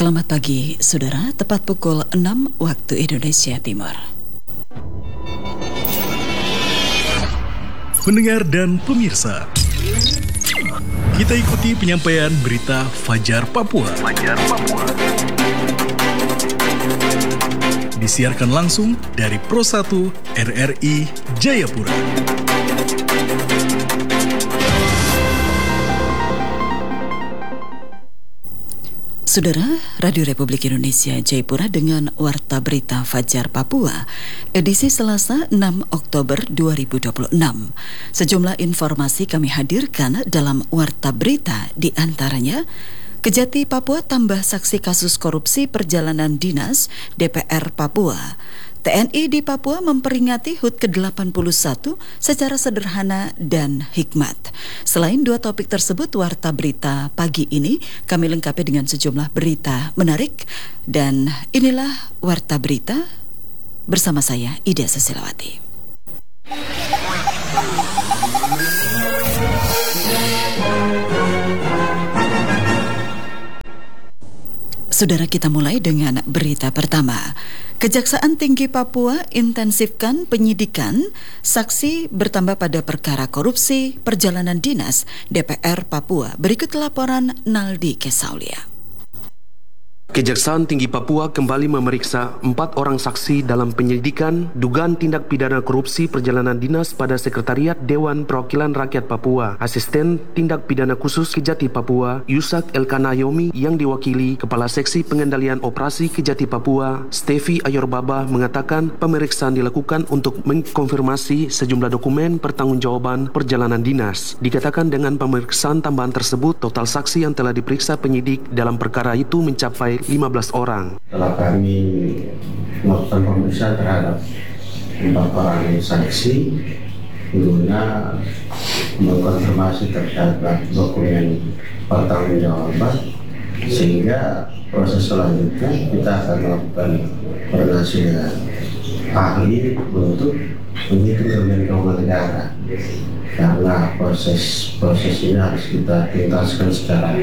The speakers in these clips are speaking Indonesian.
Selamat pagi, saudara. Tepat pukul 6 waktu Indonesia Timur. Pendengar dan pemirsa, kita ikuti penyampaian berita Fajar Papua. Disiarkan langsung dari Pro 1 RRI Jayapura. Saudara, Radio Republik Indonesia Jayapura dengan Warta Berita Fajar Papua, edisi Selasa 6 Oktober 2026. Sejumlah informasi kami hadirkan dalam Warta Berita, di antaranya Kejati Papua tambah saksi kasus korupsi perjalanan dinas DPR Papua. TNI di Papua memperingati HUT ke-81 secara sederhana dan hikmat. Selain dua topik tersebut, Warta Berita pagi ini kami lengkapi dengan sejumlah berita menarik. Dan inilah Warta Berita bersama saya, Ida Sesilawati. Saudara, kita mulai dengan berita pertama. Kejaksaan Tinggi Papua intensifkan penyidikan saksi bertambah pada perkara korupsi perjalanan dinas DPR Papua. Berikut laporan Naldi Kesaulia. Kejaksaan Tinggi Papua kembali memeriksa 4 orang saksi dalam penyelidikan dugaan tindak pidana korupsi perjalanan dinas pada Sekretariat Dewan Perwakilan Rakyat Papua. Asisten Tindak Pidana Khusus Kejati Papua, Yusak Elkanayomi, yang diwakili Kepala Seksi Pengendalian Operasi Kejati Papua, Stevi Ayorbaba, mengatakan pemeriksaan dilakukan untuk mengkonfirmasi sejumlah dokumen pertanggungjawaban perjalanan dinas. Dikatakan dengan pemeriksaan tambahan tersebut, total saksi yang telah diperiksa penyidik dalam perkara itu mencapai 15 orang. Setelah kami melakukan pemeriksaan terhadap 4 orang saksi, guna mengkonfirmasi terkait dokumen pertanggungjawaban, sehingga proses selanjutnya kita akan melakukan koordinasi dengan ahli untuk menghitung kerugian keuangan negara. Karena proses ini harus kita tuntaskan secara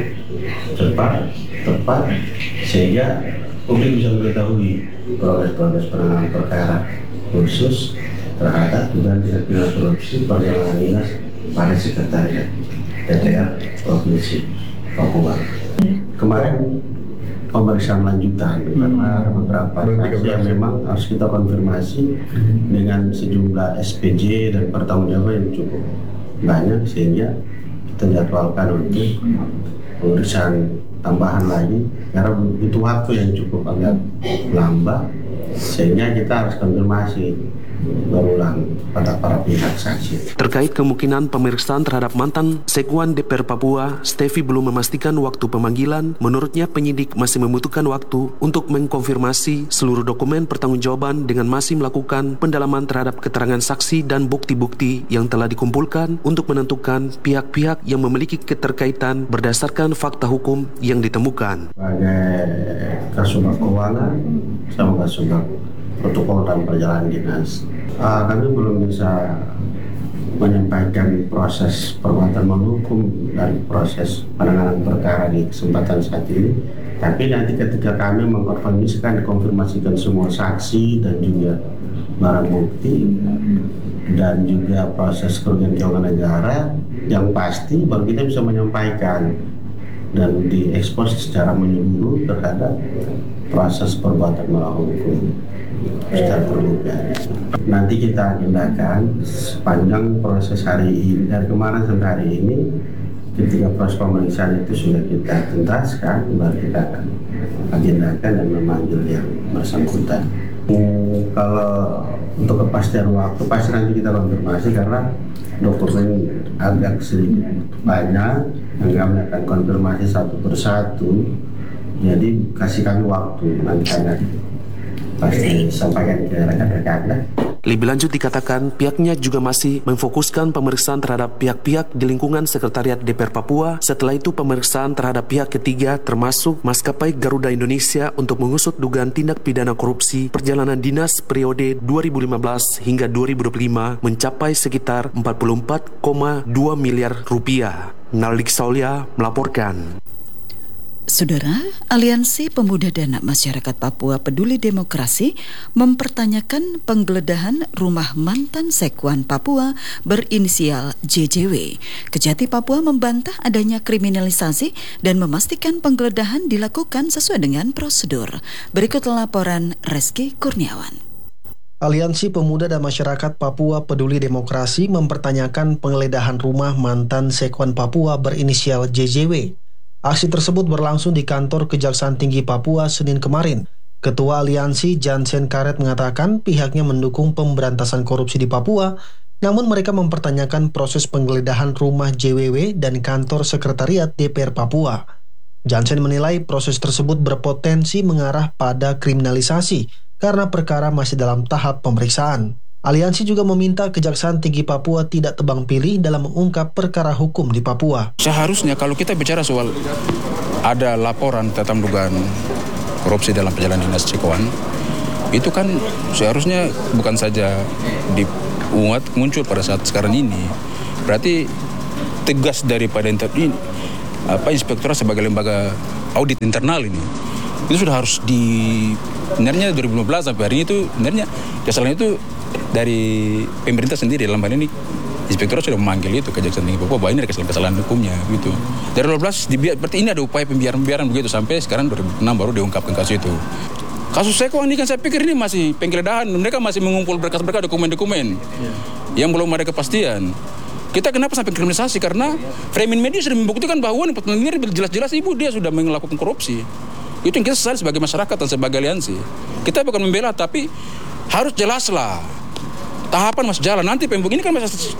tepat, sehingga publik bisa mengetahui proses penanganan perkara khusus terhadap dugaan tindak pidana korupsi perjalanan dinas pada Sekretariat DPR Provinsi Papua. Kemarin pemeriksaan lanjutan karena ada beberapa saksi yang memang harus kita konfirmasi dengan sejumlah SPJ dan pertanggungjawaban yang cukup banyak, sehingga kita jadwalkan untuk pemeriksaan tambahan lagi karena butuh waktu yang cukup agak lambat, sehingga kita harus konfirmasi berulang pada para pihak saksi. Terkait kemungkinan pemeriksaan terhadap mantan Sekwan DPR Papua, Stevi belum memastikan waktu pemanggilan. Menurutnya penyidik masih membutuhkan waktu untuk mengkonfirmasi seluruh dokumen pertanggungjawaban dengan masih melakukan pendalaman terhadap keterangan saksi dan bukti-bukti yang telah dikumpulkan untuk menentukan pihak-pihak yang memiliki keterkaitan berdasarkan fakta hukum yang ditemukan. Sebagai Kasubag Keuangan sama Kasubag Protokol dan Perjalanan Dinas, kami belum bisa menyampaikan proses perbuatan menghukum dan proses penanganan perkara di kesempatan saat ini. Tapi nanti ketika kami mengkonfirmasikan semua saksi dan juga barang bukti dan juga proses kerugian keuangan negara yang pasti, baru kita bisa menyampaikan dan diekspos secara menyeluruh terhadap proses perbuatan melawan hukum secara terbuka. Nanti kita agendakan sepanjang proses hari ini, dari kemarin sampai hari ini, ketika proses pemeriksaan itu sudah kita tuntaskan, baru kita akan agendakan dan memanggil yang bersangkutan. Kalau untuk kepastian waktu, pasti nanti kita konfirmasi karena dokumen agak sedikit banyak, dan kami akan konfirmasi satu persatu. Jadi kasih kami waktu, nanti pasti sampaikan ke rekan-rekan. Lebih lanjut dikatakan pihaknya juga masih memfokuskan pemeriksaan terhadap pihak-pihak di lingkungan Sekretariat DPR Papua. Setelah itu pemeriksaan terhadap pihak ketiga termasuk maskapai Garuda Indonesia untuk mengusut dugaan tindak pidana korupsi perjalanan dinas periode 2015 hingga 2025 mencapai sekitar 44,2 miliar rupiah. Naldi Kesaulia melaporkan. Saudara, Aliansi Pemuda dan Masyarakat Papua Peduli Demokrasi mempertanyakan penggeledahan rumah mantan Sekwan Papua berinisial JJW. Kejati Papua membantah adanya kriminalisasi dan memastikan penggeledahan dilakukan sesuai dengan prosedur. Berikut laporan Reski Kurniawan. Aliansi Pemuda dan Masyarakat Papua Peduli Demokrasi mempertanyakan penggeledahan rumah mantan Sekwan Papua berinisial JJW. Aksi tersebut berlangsung di kantor Kejaksaan Tinggi Papua Senin kemarin. Ketua Aliansi Jansen Karet mengatakan pihaknya mendukung pemberantasan korupsi di Papua, namun mereka mempertanyakan proses penggeledahan rumah JWW dan kantor sekretariat DPR Papua. Jansen menilai proses tersebut berpotensi mengarah pada kriminalisasi karena perkara masih dalam tahap pemeriksaan. Aliansi juga meminta Kejaksaan Tinggi Papua tidak tebang pilih dalam mengungkap perkara hukum di Papua. Seharusnya kalau kita bicara soal ada laporan tentang dugaan korupsi dalam perjalanan dinas Sekwan, itu kan seharusnya bukan saja dimuat muncul pada saat sekarang ini. Berarti tegas daripada inspektorat sebagai lembaga audit internal ini, itu sudah harus sebenarnya 2015 sampai hari ini itu sebenarnya kesalahan itu dari pemerintah sendiri. Dalam hal ini inspektorat sudah memanggil itu Kejaksaan Tinggi Papua bahwa ini ada kesalahan hukumnya gitu. Dari 2012 berarti ini ada upaya pembiaran begitu sampai sekarang 2006 baru diungkapkan kasus itu. Kasus Sekwan ini kan saya pikir ini masih penggeledahan, mereka masih mengumpul berkas-berkas dokumen-dokumen yang belum ada kepastian. Kita kenapa sampai kriminalisasi? Karena framing media sudah membuktikan bahwa ini jelas-jelas ibu dia sudah melakukan korupsi. Itu yang kita sesali sebagai masyarakat dan sebagai aliansi. Kita bukan membela, tapi harus jelaslah. Tahapan masih jalan. Nanti pembuktian ini kan masih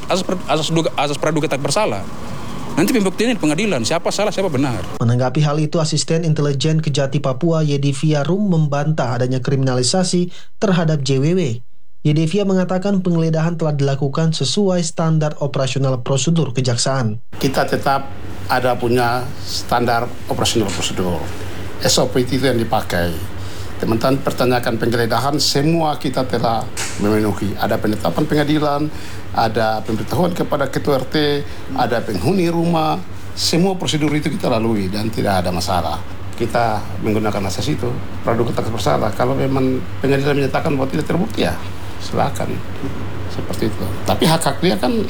asas praduga tak bersalah. Nanti pembuktian di pengadilan. Siapa salah, siapa benar. Menanggapi hal itu, Asisten Intelijen Kejati Papua Yedivia Rum membantah adanya kriminalisasi terhadap JWW. Yedivia mengatakan penggeledahan telah dilakukan sesuai standar operasional prosedur kejaksaan. Kita tetap ada punya standar operasional prosedur. SOP itu yang dipakai. Teman-teman pertanyakan penggeledahan, semua kita telah memenuhi. Ada penetapan pengadilan, ada pemberitahuan kepada ketua RT, ada penghuni rumah. Semua prosedur itu kita lalui dan tidak ada masalah. Kita menggunakan asas itu, praduga tak bersalah. Kalau memang pengadilan menyatakan bahwa tidak terbukti, ya silakan. Seperti itu. Tapi hak-hak dia kan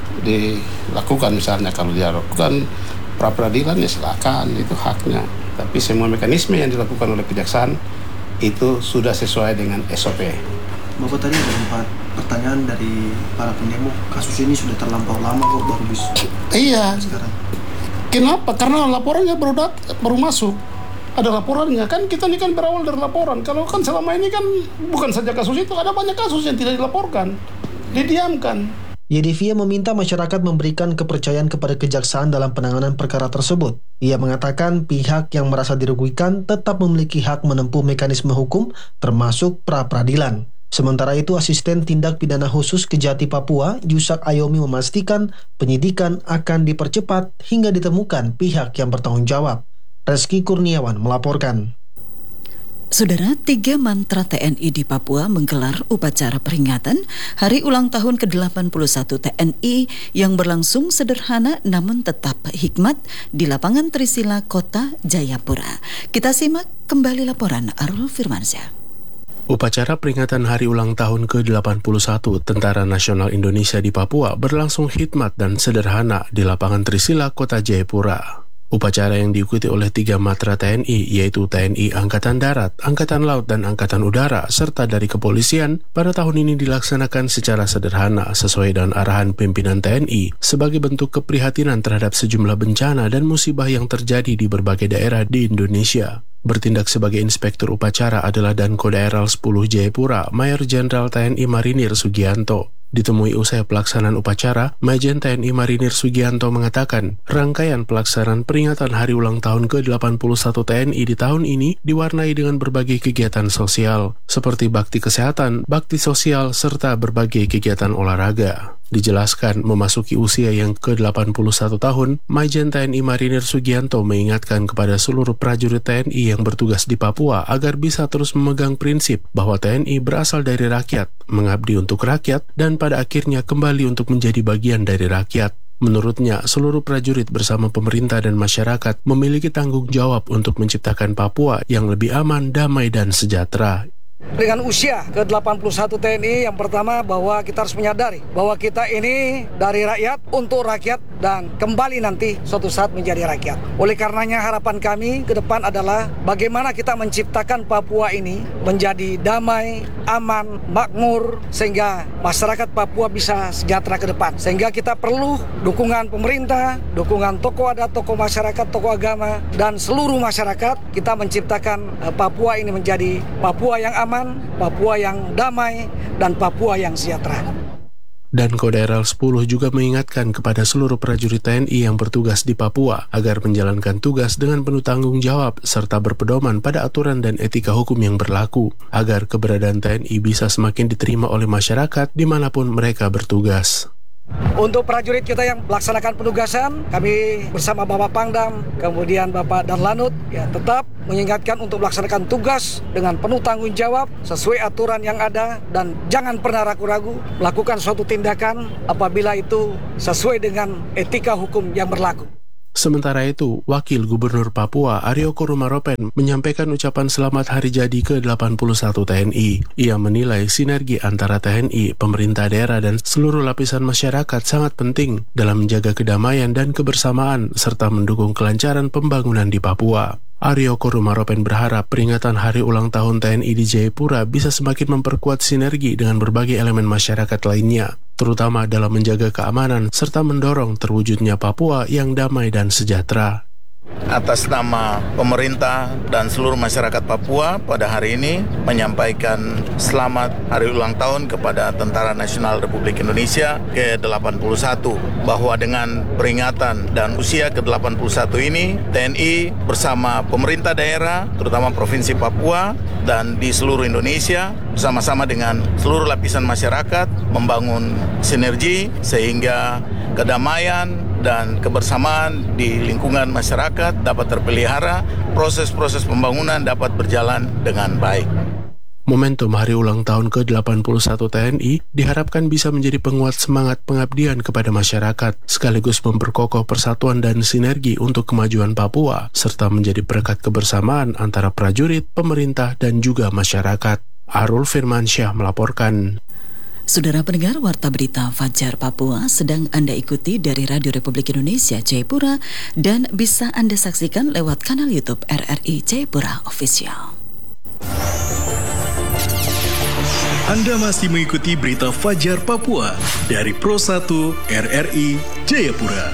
dilakukan, misalnya kalau dia lakukan pra-peradilan ya silakan, itu haknya. Tapi semua mekanisme yang dilakukan oleh kejaksaan itu sudah sesuai dengan SOP. Bapak tadi ada 4 pertanyaan dari para pendemo. Kasus ini sudah terlampau lama kok, baru bisa. Iya. Sekarang. Kenapa? Karena laporannya baru masuk. Ada laporannya. Kan kita ini kan berawal dari laporan. Kalau kan selama ini kan bukan saja kasus itu, ada banyak kasus yang tidak dilaporkan, didiamkan. Yedivia meminta masyarakat memberikan kepercayaan kepada kejaksaan dalam penanganan perkara tersebut. Ia mengatakan pihak yang merasa dirugikan tetap memiliki hak menempuh mekanisme hukum termasuk pra-peradilan. Sementara itu, Asisten Tindak Pidana Khusus Kejati Papua, Yusak Ayomi memastikan penyidikan akan dipercepat hingga ditemukan pihak yang bertanggung jawab. Reski Kurniawan melaporkan. Saudara, 3 mantra TNI di Papua menggelar upacara peringatan Hari Ulang Tahun ke-81 TNI yang berlangsung sederhana namun tetap hikmat di lapangan Trisila, Kota Jayapura. Kita simak kembali laporan Arul Firmansyah. Upacara peringatan Hari Ulang Tahun ke-81 Tentara Nasional Indonesia di Papua berlangsung hikmat dan sederhana di lapangan Trisila, Kota Jayapura. Upacara yang diikuti oleh 3 matra TNI, yaitu TNI Angkatan Darat, Angkatan Laut, dan Angkatan Udara, serta dari kepolisian, pada tahun ini dilaksanakan secara sederhana sesuai dengan arahan pimpinan TNI sebagai bentuk keprihatinan terhadap sejumlah bencana dan musibah yang terjadi di berbagai daerah di Indonesia. Bertindak sebagai inspektur upacara adalah Dankodaeral 10 Jayapura, Mayor Jenderal TNI Marinir Sugianto. Ditemui usai pelaksanaan upacara, Majen TNI Marinir Sugianto mengatakan, rangkaian pelaksanaan peringatan Hari Ulang Tahun ke-81 TNI di tahun ini diwarnai dengan berbagai kegiatan sosial, seperti bakti kesehatan, bakti sosial, serta berbagai kegiatan olahraga. Dijelaskan, memasuki usia yang ke-81 tahun, Majen TNI Marinir Sugianto mengingatkan kepada seluruh prajurit TNI yang bertugas di Papua agar bisa terus memegang prinsip bahwa TNI berasal dari rakyat, mengabdi untuk rakyat, dan pada akhirnya kembali untuk menjadi bagian dari rakyat. Menurutnya, seluruh prajurit bersama pemerintah dan masyarakat memiliki tanggung jawab untuk menciptakan Papua yang lebih aman, damai, dan sejahtera. Dengan usia ke-81 TNI, yang pertama bahwa kita harus menyadari bahwa kita ini dari rakyat, untuk rakyat, dan kembali nanti suatu saat menjadi rakyat. Oleh karenanya harapan kami ke depan adalah bagaimana kita menciptakan Papua ini menjadi damai, aman, makmur, sehingga masyarakat Papua bisa sejahtera ke depan. Sehingga kita perlu dukungan pemerintah, dukungan tokoh adat, tokoh masyarakat, tokoh agama, dan seluruh masyarakat. Kita menciptakan Papua ini menjadi Papua yang aman, Papua yang damai, dan Papua yang sejahtera. Dan Kodaeral 10 juga mengingatkan kepada seluruh prajurit TNI yang bertugas di Papua agar menjalankan tugas dengan penuh tanggung jawab serta berpedoman pada aturan dan etika hukum yang berlaku, agar keberadaan TNI bisa semakin diterima oleh masyarakat dimanapun mereka bertugas. Untuk prajurit kita yang melaksanakan penugasan, kami bersama Bapak Pangdam, kemudian Bapak Danlanut, tetap mengingatkan untuk melaksanakan tugas dengan penuh tanggung jawab sesuai aturan yang ada, dan jangan pernah ragu-ragu melakukan suatu tindakan apabila itu sesuai dengan etika hukum yang berlaku. Sementara itu, Wakil Gubernur Papua Aryo Korumaropen menyampaikan ucapan selamat hari jadi ke-81 TNI. Ia menilai sinergi antara TNI, pemerintah daerah, dan seluruh lapisan masyarakat sangat penting dalam menjaga kedamaian dan kebersamaan serta mendukung kelancaran pembangunan di Papua. Aryo Korumaropen berharap peringatan hari ulang tahun TNI di Jayapura bisa semakin memperkuat sinergi dengan berbagai elemen masyarakat lainnya, terutama dalam menjaga keamanan serta mendorong terwujudnya Papua yang damai dan sejahtera. Atas nama pemerintah dan seluruh masyarakat Papua pada hari ini menyampaikan selamat hari ulang tahun kepada Tentara Nasional Republik Indonesia ke-81, bahwa dengan peringatan dan usia ke-81 ini TNI bersama pemerintah daerah terutama Provinsi Papua dan di seluruh Indonesia bersama-sama dengan seluruh lapisan masyarakat membangun sinergi sehingga kedamaian dan kebersamaan di lingkungan masyarakat dapat terpelihara, proses-proses pembangunan dapat berjalan dengan baik. Momentum hari ulang tahun ke-81 TNI diharapkan bisa menjadi penguat semangat pengabdian kepada masyarakat, sekaligus memperkokoh persatuan dan sinergi untuk kemajuan Papua, serta menjadi perekat kebersamaan antara prajurit, pemerintah, dan juga masyarakat. Arul Firmansyah melaporkan. Saudara pendengar, Warta Berita Fajar Papua sedang Anda ikuti dari Radio Republik Indonesia Jayapura dan bisa Anda saksikan lewat kanal YouTube RRI Jayapura Official. Anda masih mengikuti Berita Fajar Papua dari Pro 1 RRI Jayapura.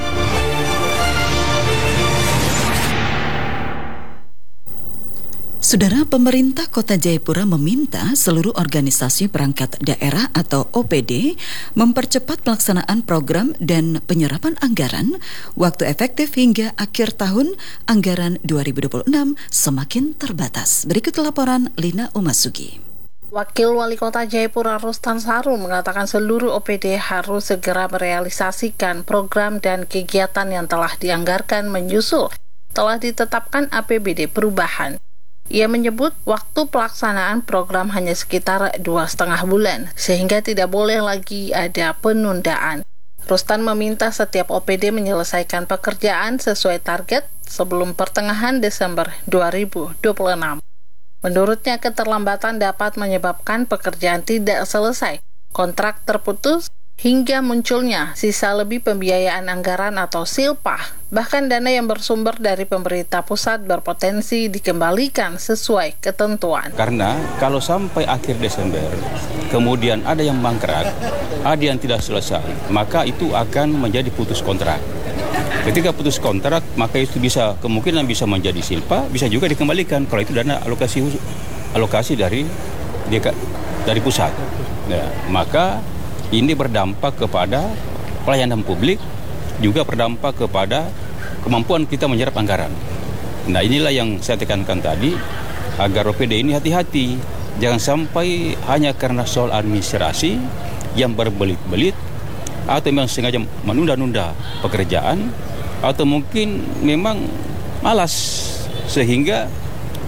Saudara, pemerintah Kota Jayapura meminta seluruh organisasi perangkat daerah atau OPD mempercepat pelaksanaan program dan penyerapan anggaran waktu efektif hingga akhir tahun anggaran 2026 semakin terbatas. Berikut laporan Lina Umasugi. Wakil Wali Kota Jayapura Rustan Saru mengatakan seluruh OPD harus segera merealisasikan program dan kegiatan yang telah dianggarkan menyusul telah ditetapkan APBD perubahan. Ia menyebut waktu pelaksanaan program hanya sekitar 2,5 bulan, sehingga tidak boleh lagi ada penundaan. Rustan meminta setiap OPD menyelesaikan pekerjaan sesuai target sebelum pertengahan Desember 2026. Menurutnya, keterlambatan dapat menyebabkan pekerjaan tidak selesai, kontrak terputus, hingga munculnya sisa lebih pembiayaan anggaran atau silpah. Bahkan dana yang bersumber dari pemerintah pusat berpotensi dikembalikan sesuai ketentuan. Karena kalau sampai akhir Desember, kemudian ada yang mangkrak, ada yang tidak selesai, maka itu akan menjadi putus kontrak. Ketika putus kontrak, maka itu kemungkinan bisa menjadi silpa, bisa juga dikembalikan kalau itu dana alokasi dari pusat. Ya, maka ini berdampak kepada pelayanan publik, juga berdampak kepada kemampuan kita menyerap anggaran. Nah, inilah yang saya tekankan tadi, agar OPD ini hati-hati. Jangan sampai hanya karena soal administrasi yang berbelit-belit, atau memang sengaja menunda-nunda pekerjaan, atau mungkin memang malas, sehingga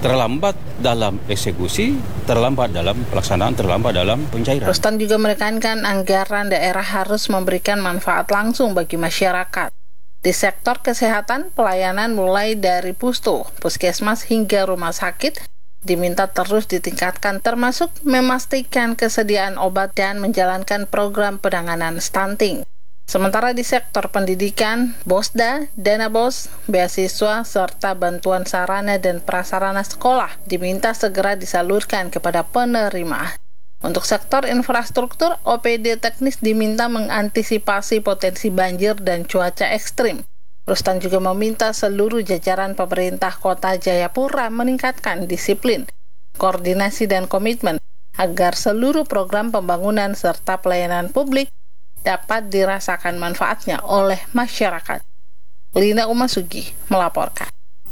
terlambat dalam eksekusi, terlambat dalam pelaksanaan, terlambat dalam pencairan. Rustan juga menekankan anggaran daerah harus memberikan manfaat langsung bagi masyarakat. Di sektor kesehatan, pelayanan mulai dari pustu, puskesmas hingga rumah sakit diminta terus ditingkatkan, termasuk memastikan kesediaan obat dan menjalankan program penanganan stunting. Sementara di sektor pendidikan, BOSDA, dana BOS, beasiswa, serta bantuan sarana dan prasarana sekolah diminta segera disalurkan kepada penerima. Untuk sektor infrastruktur, OPD teknis diminta mengantisipasi potensi banjir dan cuaca ekstrim. Rustan juga meminta seluruh jajaran pemerintah Kota Jayapura meningkatkan disiplin, koordinasi dan komitmen agar seluruh program pembangunan serta pelayanan publik dapat dirasakan manfaatnya oleh masyarakat. Lina Umasugi melaporkan.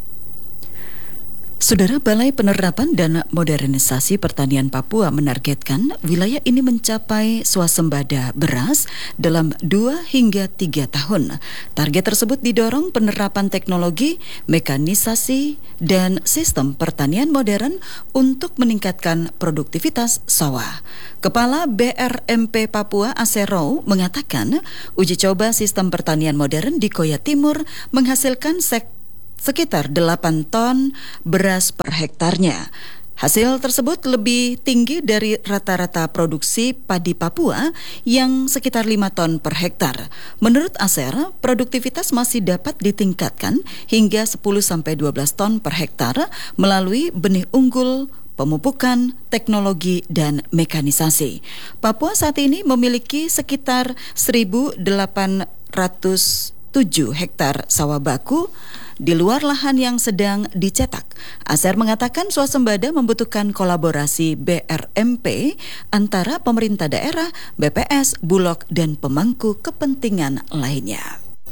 Saudara, Balai Penerapan dan Modernisasi Pertanian Papua menargetkan wilayah ini mencapai swasembada beras dalam 2 hingga 3 tahun. Target tersebut didorong penerapan teknologi, mekanisasi, dan sistem pertanian modern untuk meningkatkan produktivitas sawah. Kepala BRMP Papua Asero mengatakan uji coba sistem pertanian modern di Koya Timur menghasilkan sekitar 8 ton beras per hektarnya. Hasil tersebut lebih tinggi dari rata-rata produksi padi Papua yang sekitar 5 ton per hektar. Menurut Aser, produktivitas masih dapat ditingkatkan hingga 10-12 ton per hektar melalui benih unggul, pemupukan, teknologi, dan mekanisasi. Papua saat ini memiliki sekitar 1.807 hektar sawah baku di luar lahan yang sedang dicetak. Aser mengatakan swasembada membutuhkan kolaborasi BRMP antara pemerintah daerah, BPS, Bulog, dan pemangku kepentingan lainnya.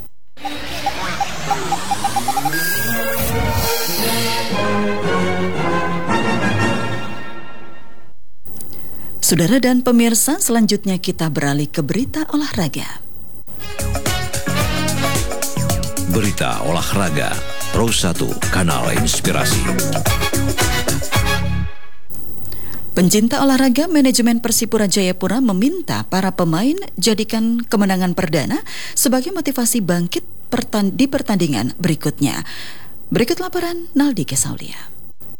Saudara dan pemirsa, selanjutnya kita beralih ke berita olahraga. Berita olahraga, Pro 1, Kanal Inspirasi. Pencinta olahraga, manajemen Persipura Jayapura meminta para pemain jadikan kemenangan perdana sebagai motivasi bangkit di pertandingan berikutnya. Berikut laporan Naldi Kesaulia.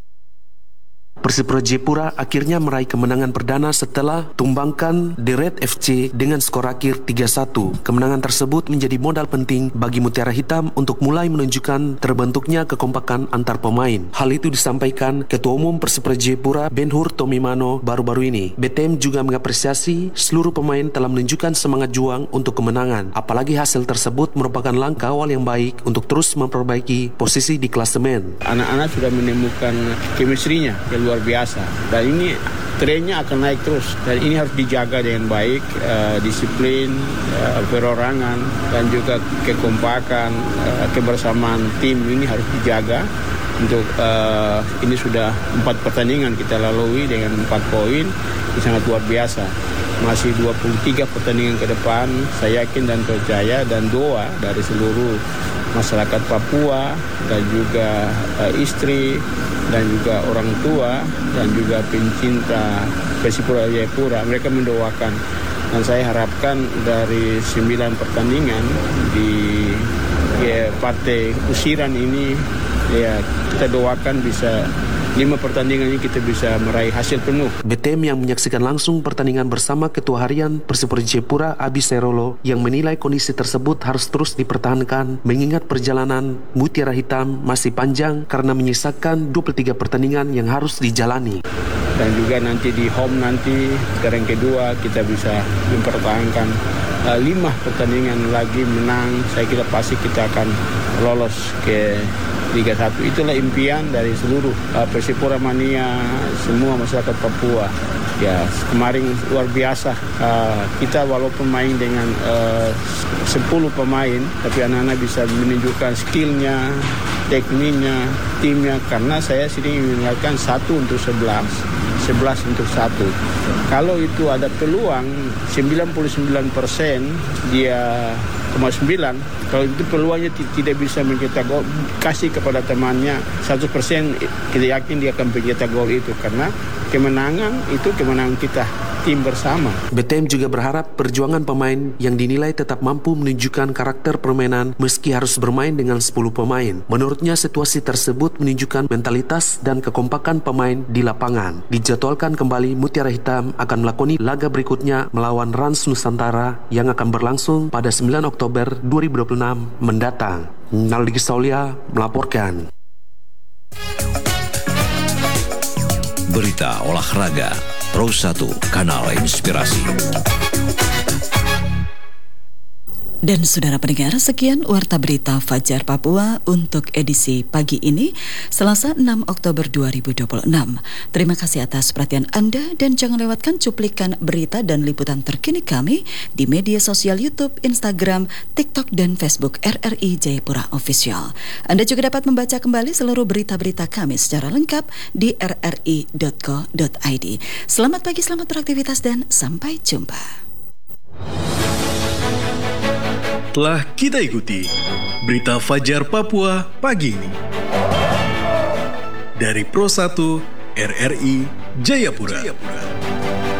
Persipura Jayapura akhirnya meraih kemenangan perdana setelah tumbangkan The Red FC dengan skor akhir 3-1. Kemenangan tersebut menjadi modal penting bagi Mutiara Hitam untuk mulai menunjukkan terbentuknya kekompakan antar pemain. Hal itu disampaikan Ketua Umum Persipura Jayapura Ben-Hur Tomimano baru-baru ini. BTM juga mengapresiasi seluruh pemain telah menunjukkan semangat juang untuk kemenangan. Apalagi hasil tersebut merupakan langkah awal yang baik untuk terus memperbaiki posisi di klasemen. Anak-anak sudah menemukan chemistry-nya luar biasa, dan ini trennya akan naik terus, dan ini harus dijaga dengan baik. Disiplin, perorangan, dan juga kekompakan, kebersamaan tim ini harus dijaga. Untuk ini sudah 4 pertandingan kita lalui dengan 4 poin, ini sangat luar biasa. Masih 23 pertandingan ke depan. Saya yakin dan percaya dan doa dari seluruh masyarakat Papua dan juga istri dan juga orang tua dan juga pencinta Persipura Jayapura, mereka mendoakan, dan saya harapkan dari 9 pertandingan di partai usiran ini, ya kita doakan bisa 5 pertandingan ini kita bisa meraih hasil penuh. BTM yang menyaksikan langsung pertandingan bersama Ketua Harian Persipura Jayapura Abi Serolo yang menilai kondisi tersebut harus terus dipertahankan mengingat perjalanan Mutiara Hitam masih panjang karena menyisakan 23 pertandingan yang harus dijalani. Dan juga nanti di home nanti sekarang kedua kita bisa mempertahankan 5 pertandingan lagi menang. Saya kira pasti kita akan lolos ke Liga 1. Itulah impian dari seluruh Persipura mania, semua masyarakat Papua. Ya, kemarin luar biasa. Kita walaupun main dengan 10 pemain, tapi anak-anak bisa menunjukkan skillnya, tekniknya, timnya. Karena saya sering mengingatkan 1 untuk 11 untuk 1. Kalau itu ada peluang 99% dia Kalau itu peluangnya tidak bisa mencetak gol, kasih kepada temannya 100%, kita yakin dia akan mencetak gol itu, karena kemenangan itu kemenangan kita, tim bersama. BTM juga berharap perjuangan pemain yang dinilai tetap mampu menunjukkan karakter permainan meski harus bermain dengan 10 pemain. Menurutnya situasi tersebut menunjukkan mentalitas dan kekompakan pemain di lapangan. Dijadwalkan kembali Mutiara Hitam akan melakoni laga berikutnya melawan Rans Nusantara yang akan berlangsung pada 9 Oktober 2026 mendatang. Naldi Gisaulia melaporkan. Berita olahraga Pro 1 Kanal Inspirasi. Dan saudara pendengar, sekian Warta Berita Fajar Papua untuk edisi pagi ini, Selasa 6 Oktober 2026. Terima kasih atas perhatian Anda dan jangan lewatkan cuplikan berita dan liputan terkini kami di media sosial YouTube, Instagram, TikTok, dan Facebook RRI Jayapura Official. Anda juga dapat membaca kembali seluruh berita-berita kami secara lengkap di rri.co.id. Selamat pagi, selamat beraktivitas, dan sampai jumpa. Telah kita ikuti Berita Fajar Papua pagi ini dari Pro 1 RRI Jayapura.